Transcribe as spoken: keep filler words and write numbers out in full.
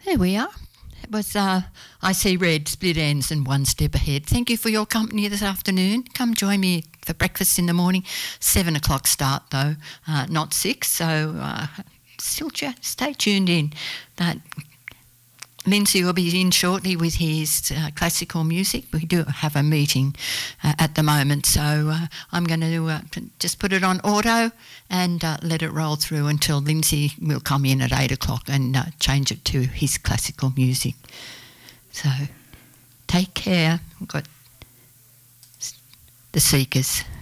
There we are. It was uh, I See Red, Split Ends and One Step Ahead. Thank you for your company this afternoon. Come join me for breakfast in the morning. Seven o'clock start though, uh, not six. So uh, still ch- stay tuned in. That Lindsay will be in shortly with his uh, classical music. We do have a meeting uh, at the moment, so uh, I'm going to uh, just put it on auto and uh, let it roll through until Lindsay will come in at eight o'clock and uh, change it to his classical music. So take care. We've got the Seekers.